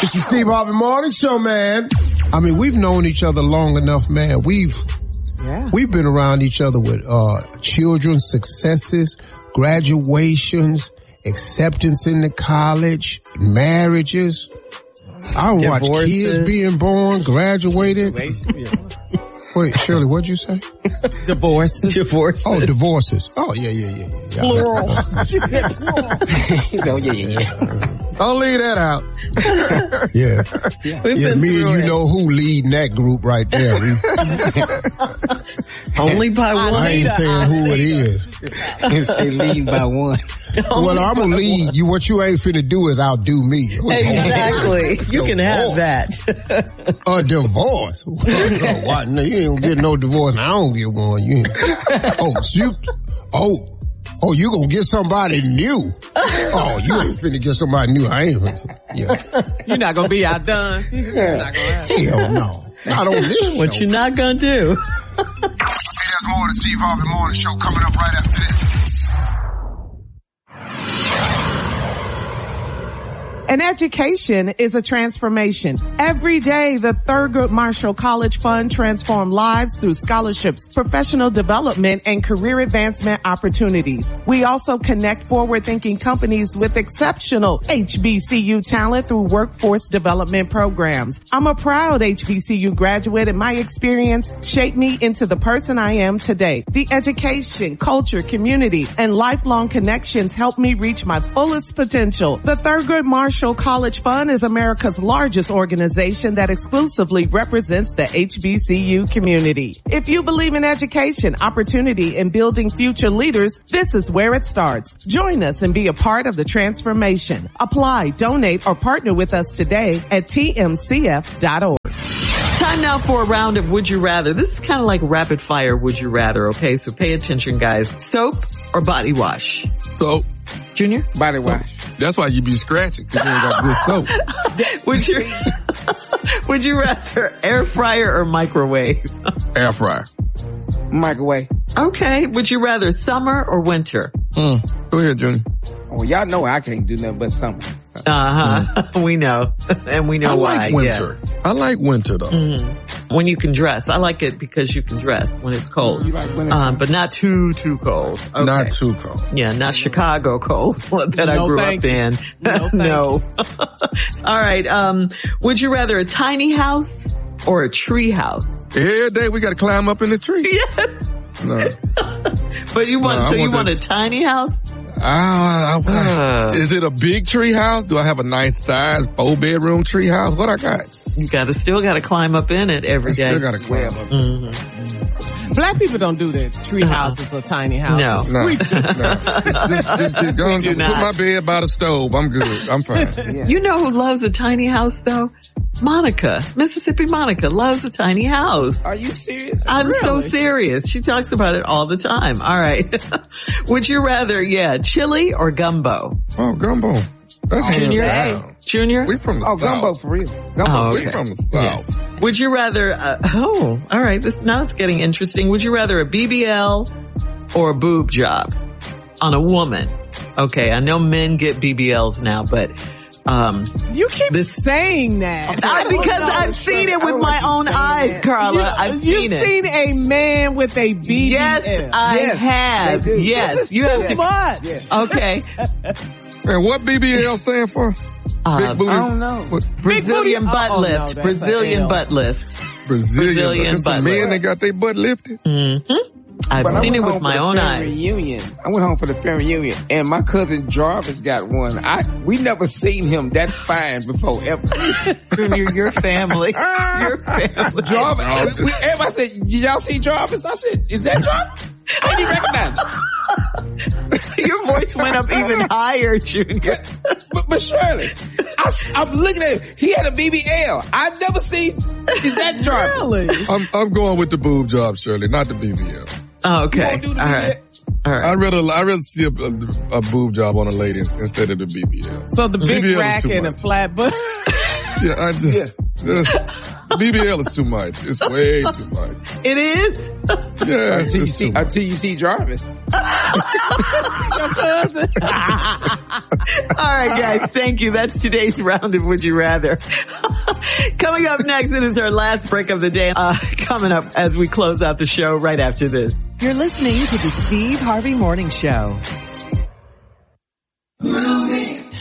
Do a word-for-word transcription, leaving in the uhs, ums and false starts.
It's the Steve Harvey Morning Show, man. I mean, we've known each other long enough, man. We've yeah. we've been around each other with uh children's successes, graduations, acceptance into college, marriages. I watch kids being born, graduated. Wait, Shirley, what'd you say? Divorces. Divorces. Oh, divorces. Oh, yeah, yeah, yeah, yeah. Plural. She said plural. Oh, yeah, yeah, yeah. Don't leave that out. yeah. Yeah, yeah me and you it. know who leading that group right there. Only by one. I ain't saying who it is. You say lead by one. Well, I'm gonna lead you. What you ain't finna do is outdo me. Exactly. You can have that. A divorce. Why? No, you ain't gonna get no divorce. I don't get one. You ain't. Oh, you. Oh. Oh, you gonna get somebody new. Oh, you ain't finna get somebody new. I ain't finna. Yeah. You're not gonna be outdone. You're not gonna have Hell no. Not on this. What you not gonna do? Hey, there's more of the Steve Harvey Morning Show coming up right after this. An education is a transformation. Every day, the Thurgood Marshall College Fund transforms lives through scholarships, professional development, and career advancement opportunities. We also connect forward-thinking companies with exceptional H B C U talent through workforce development programs. I'm a proud H B C U graduate, and my experience shaped me into the person I am today. The education, culture, community, and lifelong connections helped me reach my fullest potential. The Thurgood Marshall College Fund is America's largest organization that exclusively represents the H B C U community. If you believe in education, opportunity, and building future leaders, this is where it starts. Join us and be a part of the transformation. Apply, donate, or partner with us today at T M C F dot org. Time now for a round of Would You Rather. This is kind of like rapid fire Would You Rather, okay? So pay attention, guys. Soap or body wash? Soap. Junior? Body wash. That's why you be scratching, because you ain't got good soap. Would you, would you rather air fryer or microwave? Air fryer. Microwave. Okay. Would you rather summer or winter? Mm. Go ahead, Junior. Well, y'all know I can't do nothing but summer. So. Uh-huh. Mm. We know. And we know I why. I like winter. Yeah. I like winter, though. Mm. When you can dress. I like it because you can dress when it's cold. You like winter um, but not too, too cold. Okay. Not too cold. Yeah, not Chicago cold that I no, grew up in. No. no. All right. Um, would you rather a tiny house or a tree house? Every day we got to climb up in the tree. Yes. No. But you want, no, so want you that. want a tiny house? Uh, uh, is it a big tree house? Do I have a nice size four bedroom tree house? What I got? You gotta still gotta climb up in it every I day. Still gotta climb up. Mm-hmm. Black people don't do that. Tree Uh-huh. houses or tiny houses. No. No, no. Just, just, just, go on, just put my bed by the stove. I'm good. I'm fine. Yeah. You know who loves a tiny house though? Monica. Mississippi Monica loves a tiny house. Are you serious? I'm Really? so serious. She talks about it all the time. All right. Would you rather, yeah, chili or gumbo? Oh, gumbo. That's hands Junior? down. Junior? We from the Oh, south. gumbo for real. Gumbo. Oh, We okay. from the south. Yeah. Would you rather, uh, oh, all right. This, now it's getting interesting. Would you rather a B B L or a boob job on a woman? Okay. I know men get B B Ls now, but, um, You keep this, saying that. I, because I've seen it with my own eyes, Carla. You, I've seen you've it. seen a man with a B B L. Yes, I Yes, have. they do. Yes, you Too have to. much. Yeah. Okay. And what B B L stand for? Uh, Big booty. I don't know. What? Brazilian booty- butt oh, no, lift. that's a Brazilian L. butt lift. Brazilian. Brazilian It's the butt men lift. that got their butt lifted. Mm-hmm. I've But I seen went it with home my for the own family eyes. Reunion. I went home for the family reunion, and my cousin Jarvis got one. I we never seen him that fine before ever. Junior, your family. Your family. Jarvis, we, we, everybody said, "Did y'all see Jarvis?" I said, "Is that Jarvis?" I didn't even recognize him. Your voice went up even higher, Junior. But, but Shirley, I, I'm looking at him. He had a B B L. I've never seen. Is that Jarvis? Really? I'm I'm going with the boob job, Shirley, not the B B L. Oh, You okay. won't do the All B B L? right. All right. I'd rather I'd rather see a, a, a boob job on a lady instead of the B B L. So the B big B L is rack too and a much. flat butt. Yeah, I just, Yeah. uh, B B L is too much. It's way too much. It is? Yeah, Until you it's see, too much. until you see Jarvis. Your cousin. All right, guys. Thank you. That's today's round of Would You Rather. Coming up next, it is our last break of the day. Uh, coming up as we close out the show right after this. You're listening to the Steve Harvey Morning Show. Moving